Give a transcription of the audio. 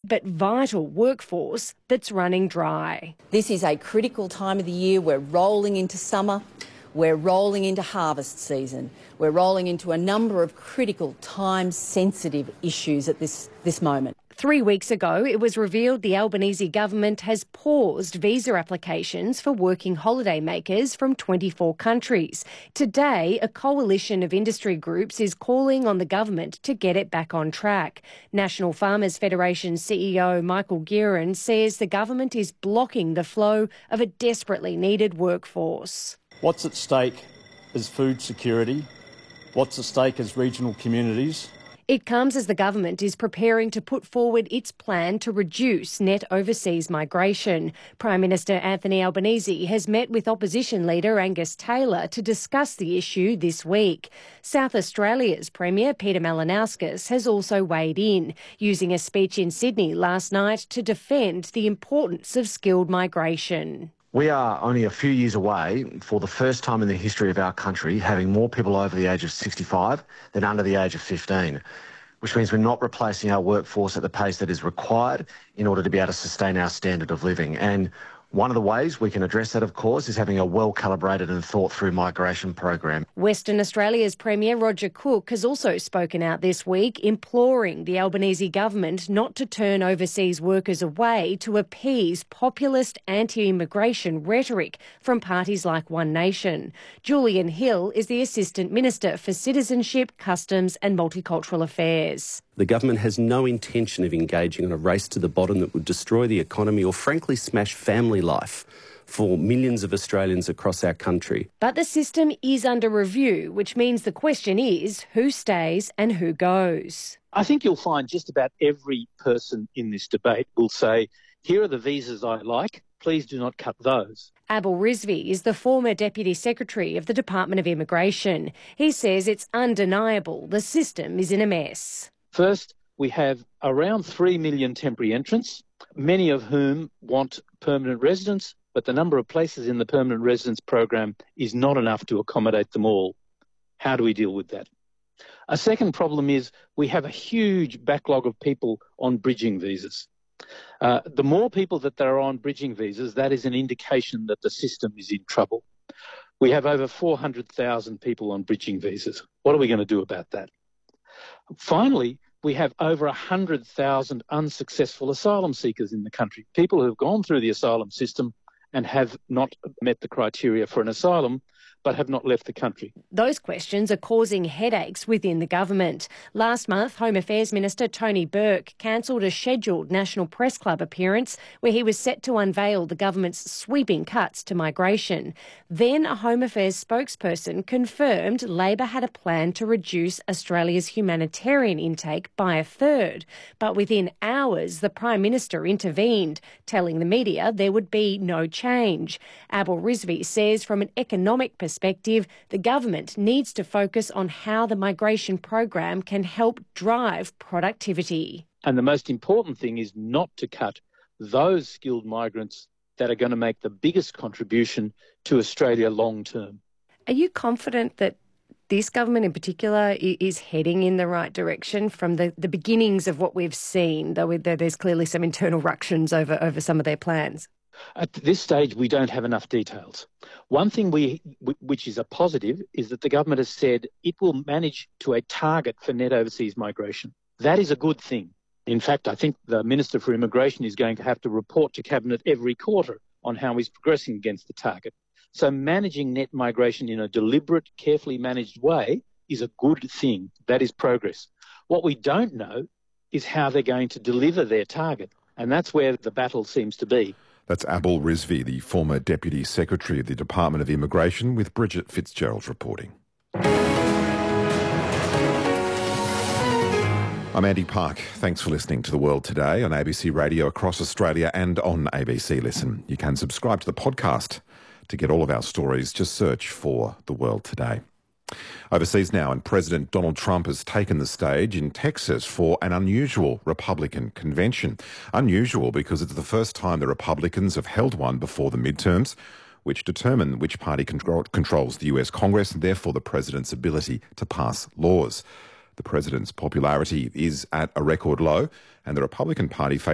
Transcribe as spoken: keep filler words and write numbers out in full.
but vital workforce that's running dry. This is a critical time of the year. We're rolling into summer. We're rolling into harvest season. We're rolling into a number of critical, time-sensitive issues at this, this moment. Three weeks ago, it was revealed the Albanese government has paused visa applications for working holiday makers from twenty-four countries. Today, a coalition of industry groups is calling on the government to get it back on track. National Farmers Federation C E O Michael Gearan says the government is blocking the flow of a desperately needed workforce. What's at stake is food security. What's at stake is regional communities. It comes as the government is preparing to put forward its plan to reduce net overseas migration. Prime Minister Anthony Albanese has met with opposition leader Angus Taylor to discuss the issue this week. South Australia's Premier Peter Malinauskas has also weighed in, using a speech in Sydney last night to defend the importance of skilled migration. We are only a few years away, for the first time in the history of our country, having more people over the age of sixty-five than under the age of fifteen, which means we're not replacing our workforce at the pace that is required in order to be able to sustain our standard of living. And one of the ways we can address that, of course, is having a well-calibrated and thought-through migration program. Western Australia's Premier Roger Cook has also spoken out this week, imploring the Albanese government not to turn overseas workers away to appease populist anti-immigration rhetoric from parties like One Nation. Julian Hill is the Assistant Minister for Citizenship, Customs and Multicultural Affairs. The government has no intention of engaging in a race to the bottom that would destroy the economy or frankly smash family life for millions of Australians across our country. But the system is under review, which means the question is who stays and who goes. I think you'll find just about every person in this debate will say, here are the visas I like, please do not cut those. Abel Rizvi is the former Deputy Secretary of the Department of Immigration. He says it's undeniable the system is in a mess. First, we have around three million temporary entrants, many of whom want permanent residence, but the number of places in the permanent residence program is not enough to accommodate them all. How do we deal with that? A second problem is we have a huge backlog of people on bridging visas. Uh, the more people that there are on bridging visas, that is an indication that the system is in trouble. We have over four hundred thousand people on bridging visas. What are we going to do about that? Finally, we have over one hundred thousand unsuccessful asylum seekers in the country, people who have gone through the asylum system and have not met the criteria for an asylum, but have not left the country. Those questions are causing headaches within the government. Last month, Home Affairs Minister Tony Burke cancelled a scheduled National Press Club appearance where he was set to unveil the government's sweeping cuts to migration. Then a Home Affairs spokesperson confirmed Labor had a plan to reduce Australia's humanitarian intake by a third. But within hours, the Prime Minister intervened, telling the media there would be no change. Abel Rizvi says from an economic perspective, perspective, the government needs to focus on how the migration program can help drive productivity. And the most important thing is not to cut those skilled migrants that are going to make the biggest contribution to Australia long term. Are you confident that this government in particular is heading in the right direction from the, the beginnings of what we've seen, though there's clearly some internal ructions over, over some of their plans? At this stage, we don't have enough details. One thing we, which is a positive, is that the government has said it will manage to a target for net overseas migration. That is a good thing. In fact, I think the Minister for Immigration is going to have to report to Cabinet every quarter on how he's progressing against the target. So managing net migration in a deliberate, carefully managed way is a good thing. That is progress. What we don't know is how they're going to deliver their target, and that's where the battle seems to be. That's Abel Rizvi, the former Deputy Secretary of the Department of Immigration, with Bridget Fitzgerald reporting. I'm Andy Park. Thanks for listening to The World Today on A B C Radio across Australia and on A B C Listen. You can subscribe to the podcast to get all of our stories. Just search for The World Today. Overseas now, and President Donald Trump has taken the stage in Texas for an unusual Republican convention. Unusual because it's the first time the Republicans have held one before the midterms, which determine which party control- controls the U S Congress and therefore the president's ability to pass laws. The president's popularity is at a record low, and the Republican Party faces